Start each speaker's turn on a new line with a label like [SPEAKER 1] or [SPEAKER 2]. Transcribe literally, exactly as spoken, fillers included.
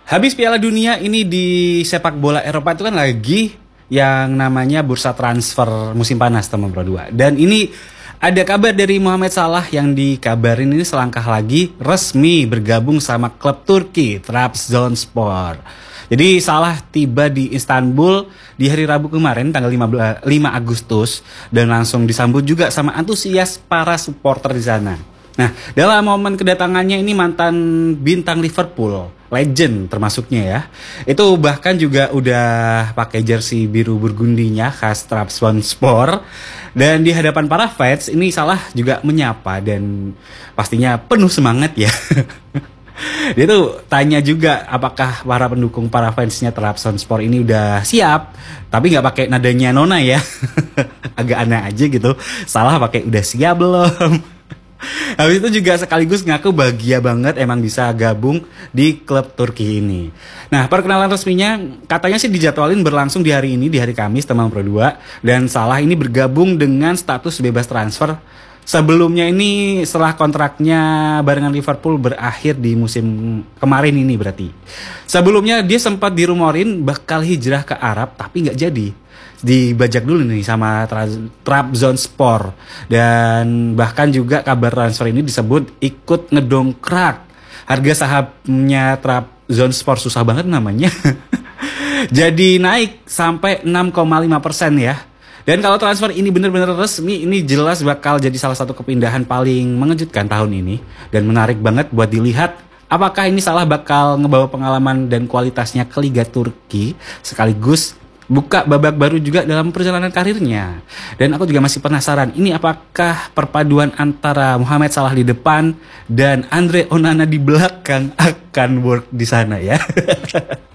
[SPEAKER 1] Habis Piala Dunia ini di sepak bola Eropa itu kan lagi yang namanya bursa transfer musim panas teman Pro dua. Dan ini ada kabar dari Mohamed Salah yang dikabarin ini selangkah lagi resmi bergabung sama klub Turki Trabzonspor. Jadi Salah tiba di Istanbul di hari Rabu kemarin tanggal lima Agustus dan langsung disambut juga sama antusias para supporter di sana. Nah, dalam momen kedatangannya ini mantan bintang Liverpool, legend termasuknya ya. Itu bahkan juga udah pakai jersey biru burgundinya khas Trabzonspor. Dan di hadapan para fans ini Salah juga menyapa dan pastinya penuh semangat ya. Dia tuh tanya juga apakah para pendukung para fansnya Trabzonspor ini udah siap, tapi nggak pakai nadanya Nona ya. Agak aneh aja gitu. Salah pakai udah siap belum? Habis itu juga sekaligus ngaku bahagia banget emang bisa gabung di klub Turki ini. Nah, perkenalan resminya katanya sih dijadwalin berlangsung di hari ini, di hari Kamis teman Pro dua. Dan Salah ini bergabung dengan status bebas transfer. Sebelumnya ini setelah kontraknya barengan Liverpool berakhir di musim kemarin ini berarti. Sebelumnya dia sempat dirumorin bakal hijrah ke Arab tapi nggak jadi. Dibajak dulu nih sama Trabzonspor. Dan bahkan juga kabar transfer ini disebut ikut ngedongkrak harga sahamnya Trabzonspor, susah banget namanya. Jadi naik sampai enam koma lima persen ya. Dan kalau transfer ini benar-benar resmi, ini jelas bakal jadi salah satu kepindahan paling mengejutkan tahun ini. Dan menarik banget buat dilihat apakah ini Salah bakal ngebawa pengalaman dan kualitasnya ke Liga Turki sekaligus buka babak baru juga dalam perjalanan karirnya. Dan aku juga masih penasaran, ini apakah perpaduan antara Mohamed Salah di depan dan Andre Onana di belakang akan work di sana ya.